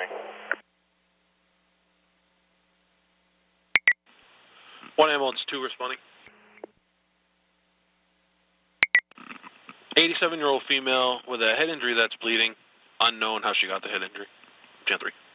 responding. 1 ambulance, 2 responding. 87-year-old female with a head injury that's bleeding. Unknown how she got the head injury. 10-3.